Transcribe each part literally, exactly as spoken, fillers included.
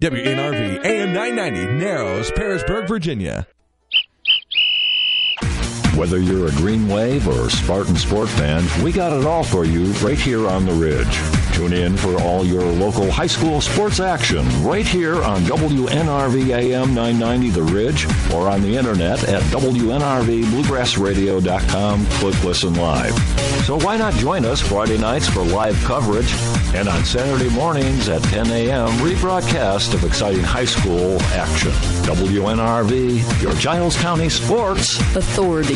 W N R V A M nine ninety, Narrows, Parisburg, Virginia. Whether you're a Green Wave or Spartan Sport fan, we got it all for you right here on the Ridge. Tune in for all your local high school sports action right here on W N R V A M nine ninety The Ridge or on the internet at W N R V bluegrass radio dot com. Click Listen Live. So why not join us Friday nights for live coverage and on Saturday mornings at ten a.m. rebroadcast of exciting high school action. W N R V, your Giles County Sports Authority.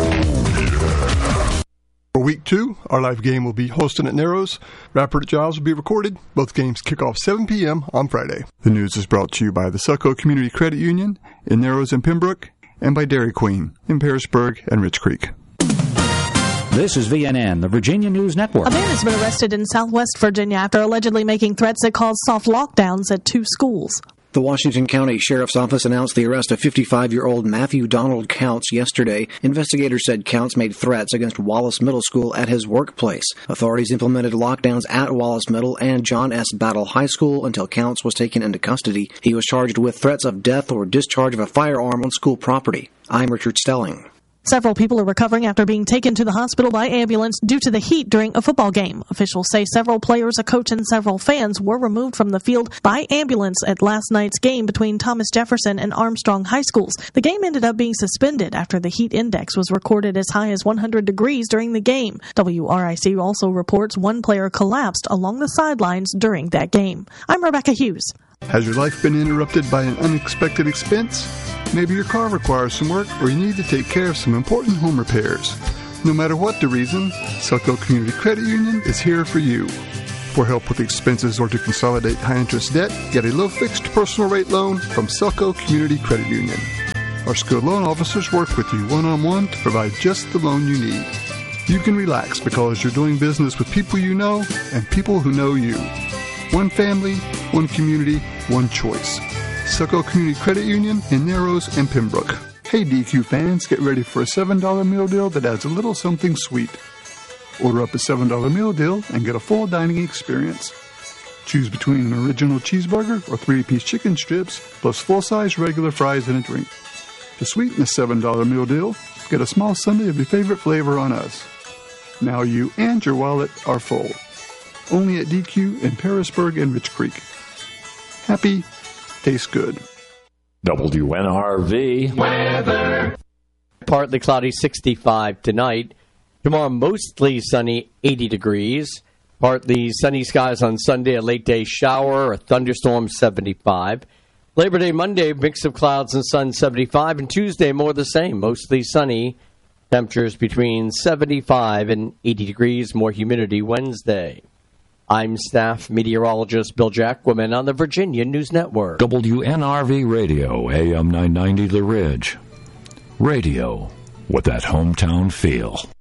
For week two, our live game will be hosted at Narrows. Rapport at Giles will be recorded. Both games kick off seven p.m. on Friday. The news is brought to you by the Selco Community Credit Union in Narrows and Pembroke, and by Dairy Queen in Parisburg and Rich Creek. This is V N N, the Virginia News Network. A man has been arrested in Southwest Virginia after allegedly making threats that caused soft lockdowns at two schools. The Washington County Sheriff's Office announced the arrest of fifty-five-year-old Matthew Donald Counts yesterday. Investigators said Counts made threats against Wallace Middle School at his workplace. Authorities implemented lockdowns at Wallace Middle and John S. Battle High School until Counts was taken into custody. He was charged with threats of death or discharge of a firearm on school property. I'm Richard Stelling. Several people are recovering after being taken to the hospital by ambulance due to the heat during a football game. Officials say several players, a coach, and several fans were removed from the field by ambulance at last night's game between Thomas Jefferson and Armstrong High Schools. The game ended up being suspended after the heat index was recorded as high as one hundred degrees during the game. W R I C also reports one player collapsed along the sidelines during that game. I'm Rebecca Hughes. Has your life been interrupted by an unexpected expense? Maybe your car requires some work, or you need to take care of some important home repairs. No matter what the reason, Selco Community Credit Union is here for you. For help with expenses or to consolidate high-interest debt, get a low-fixed personal rate loan from Selco Community Credit Union. Our skilled loan officers work with you one-on-one to provide just the loan you need. You can relax because you're doing business with people you know and people who know you. One family, one community, one choice. Selco Community Credit Union in Narrows and Pembroke. Hey D Q fans, get ready for a seven dollar meal deal that adds a little something sweet. Order up a seven dollar meal deal and get a full dining experience. Choose between an original cheeseburger or three-piece chicken strips, plus full-size regular fries and a drink. To sweeten the seven dollar meal deal, get a small sundae of your favorite flavor on us. Now you and your wallet are full. Only at D Q in Parisburg and Rich Creek. Happy, tastes good. W N R V weather. Partly cloudy, sixty-five tonight. Tomorrow, mostly sunny, eighty degrees. Partly sunny skies on Sunday, a late day shower, a thunderstorm, seventy-five. Labor Day Monday, mix of clouds and sun, seventy-five. And Tuesday, more the same, mostly sunny. Temperatures between seventy-five and eighty degrees, more humidity Wednesday. I'm staff meteorologist Bill Jacquemin on the Virginia News Network. W N R V Radio, A M nine ninety The Ridge. Radio with that hometown feel.